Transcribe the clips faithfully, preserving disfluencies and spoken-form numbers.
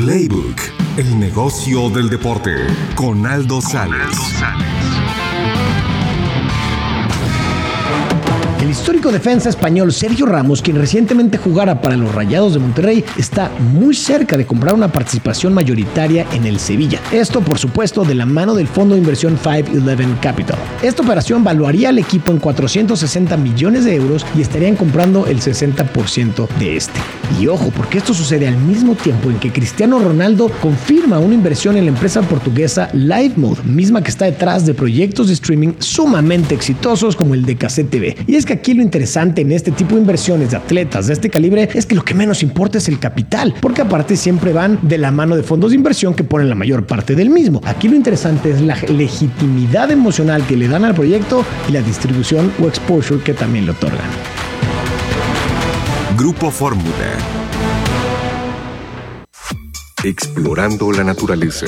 Playbook, el negocio del deporte, con Aldo Sales. El histórico defensa español Sergio Ramos, quien recientemente jugara para los Rayados de Monterrey, está muy cerca de comprar una participación mayoritaria en el Sevilla. Esto, por supuesto, de la mano del fondo de inversión cinco once Capital. Esta operación valuaría al equipo en cuatrocientos sesenta millones de euros y estarían comprando el sesenta por ciento de este. Y ojo, porque esto sucede al mismo tiempo en que Cristiano Ronaldo confirma una inversión en la empresa portuguesa Livemode, misma que está detrás de proyectos de streaming sumamente exitosos como el de Cassette T V. Y es que aquí lo interesante en este tipo de inversiones de atletas de este calibre es que lo que menos importa es el capital, porque aparte siempre van de la mano de fondos de inversión que ponen la mayor parte del mismo. Aquí lo interesante es la legitimidad emocional que le dan al proyecto y la distribución o exposure que también le otorgan. Grupo Fórmula. Explorando la naturaleza.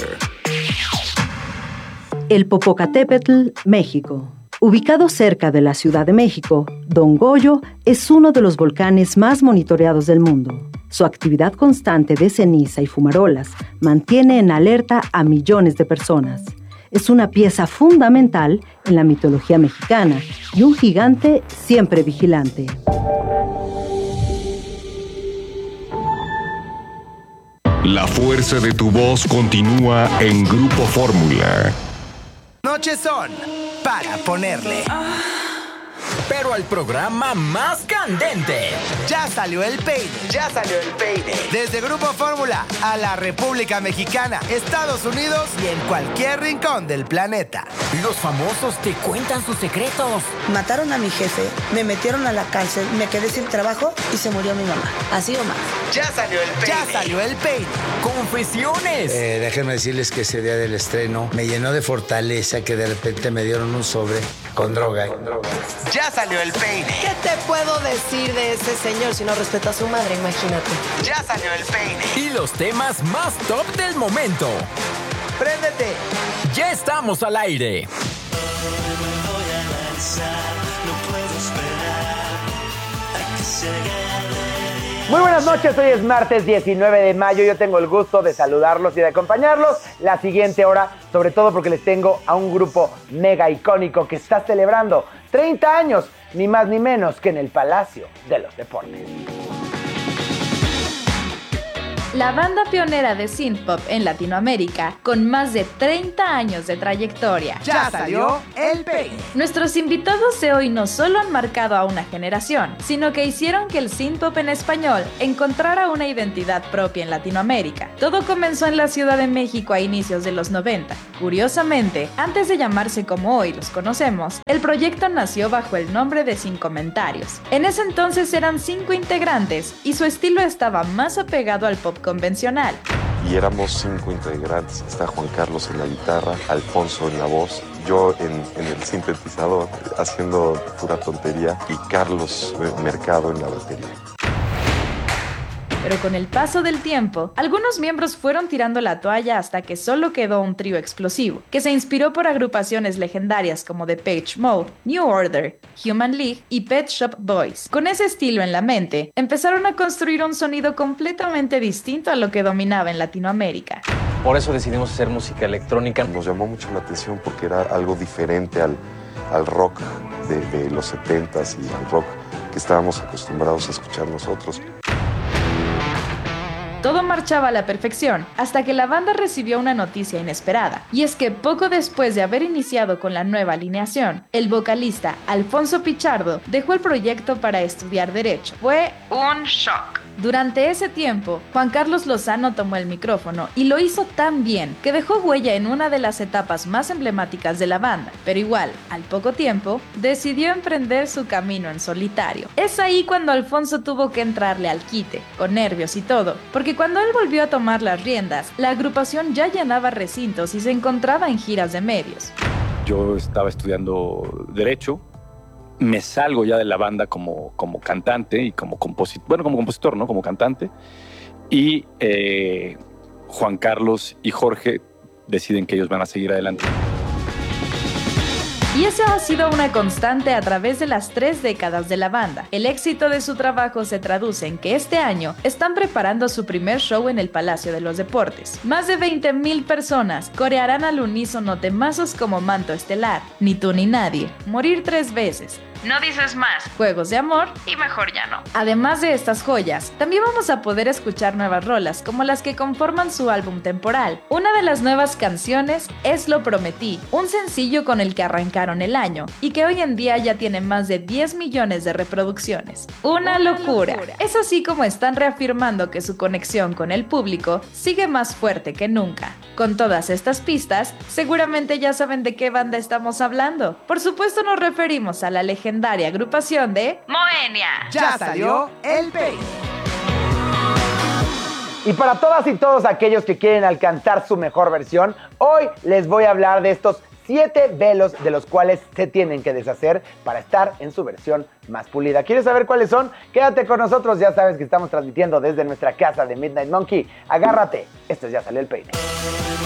El Popocatépetl, México. Ubicado cerca de la Ciudad de México, Don Goyo es uno de los volcanes más monitoreados del mundo. Su actividad constante de ceniza y fumarolas mantiene en alerta a millones de personas. Es una pieza fundamental en la mitología mexicana y un gigante siempre vigilante. La fuerza de tu voz continúa en Grupo Fórmula. Noches son para ponerle. Pero al programa más candente. Ya salió el peine. Ya salió el peine. Desde Grupo Fórmula a la República Mexicana, Estados Unidos y en cualquier rincón del planeta. Los famosos te cuentan sus secretos. Mataron a mi jefe, me metieron a la cárcel, me quedé sin trabajo y se murió mi mamá. Así o más. Ya salió el peine. Ya salió el peine. Confesiones. Eh, déjenme decirles que ese día del estreno me llenó de fortaleza que de repente me dieron un sobre con droga. Con droga. Ya salió el peine. ¿Qué te puedo decir de ese señor si no respeta a su madre? Imagínate. Ya salió el peine. Y los temas más top del momento. ¡Préndete! Ya estamos al aire. Muy buenas noches, hoy es martes diecinueve de mayo, yo tengo el gusto de saludarlos y de acompañarlos la siguiente hora, sobre todo porque les tengo a un grupo mega icónico que está celebrando treinta años, ni más ni menos que en el Palacio de los Deportes. La banda pionera de synthpop en Latinoamérica, con más de treinta años de trayectoria. Ya salió el peine. Nuestros invitados de hoy no solo han marcado a una generación, sino que hicieron que el synthpop en español encontrara una identidad propia en Latinoamérica. Todo comenzó en la Ciudad de México a inicios de los noventa. Curiosamente, antes de llamarse como hoy los conocemos, el proyecto nació bajo el nombre de Sin Comentarios. En ese entonces eran cinco integrantes y su estilo estaba más apegado al pop convencional. Y éramos cinco integrantes. Está Juan Carlos en la guitarra, Alfonso en la voz, yo en, en el sintetizador haciendo pura tontería y Carlos Mercado en la batería. Pero con el paso del tiempo, algunos miembros fueron tirando la toalla hasta que solo quedó un trío explosivo, que se inspiró por agrupaciones legendarias como Depeche Mode, New Order, Human League y Pet Shop Boys. Con ese estilo en la mente, empezaron a construir un sonido completamente distinto a lo que dominaba en Latinoamérica. Por eso decidimos hacer música electrónica. Nos llamó mucho la atención porque era algo diferente al, al rock de, de los setentas y al rock que estábamos acostumbrados a escuchar nosotros. Todo marchaba a la perfección, hasta que la banda recibió una noticia inesperada. Y es que poco después de haber iniciado con la nueva alineación, el vocalista Alfonso Pichardo dejó el proyecto para estudiar Derecho. Fue un shock. Durante ese tiempo, Juan Carlos Lozano tomó el micrófono y lo hizo tan bien que dejó huella en una de las etapas más emblemáticas de la banda, pero igual, al poco tiempo, decidió emprender su camino en solitario. Es ahí cuando Alfonso tuvo que entrarle al quite, con nervios y todo, porque cuando él volvió a tomar las riendas, la agrupación ya llenaba recintos y se encontraba en giras de medios. Yo estaba estudiando Derecho. Me salgo ya de la banda como, como cantante y como compositor, bueno, como compositor, ¿no? Como cantante. Y eh, Juan Carlos y Jorge deciden que ellos van a seguir adelante. Y eso ha sido una constante a través de las tres décadas de la banda. El éxito de su trabajo se traduce en que este año están preparando su primer show en el Palacio de los Deportes. Más de veinte mil personas corearán al unísono temazos como Manto Estelar, Ni tú ni nadie, Morir tres veces, No dices más, Juegos de amor y Mejor ya no. Además de estas joyas, también vamos a poder escuchar nuevas rolas como las que conforman su álbum temporal. Una de las nuevas canciones es Lo Prometí, un sencillo con el que arrancaron el año y que hoy en día ya tiene más de diez millones de reproducciones. Una, Una locura. locura. Es así como están reafirmando que su conexión con el público sigue más fuerte que nunca. Con todas estas pistas, seguramente ya saben de qué banda estamos hablando. Por supuesto nos referimos a la legendaria agrupación de Moenia. Ya salió el peine. Y para todas y todos aquellos que quieren alcanzar su mejor versión, hoy les voy a hablar de estos siete velos de los cuales se tienen que deshacer para estar en su versión más pulida. ¿Quieres saber cuáles son? Quédate con nosotros, ya sabes que estamos transmitiendo desde nuestra casa de Midnight Monkey. Agárrate, esto es Ya Salió el Peine.